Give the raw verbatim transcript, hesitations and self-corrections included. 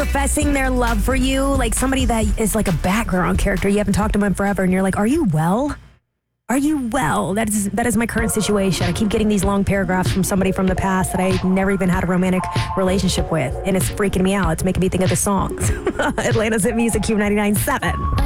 professing their love for you, like somebody that is like a background character. You haven't talked to them in forever, and you're like, are you well? Are you well? That is that is my current situation. I keep getting these long paragraphs from somebody from the past that I never even had a romantic relationship with, and it's freaking me out. It's making me think of the songs. Atlanta's Hit Music, Q ninety-nine point seven.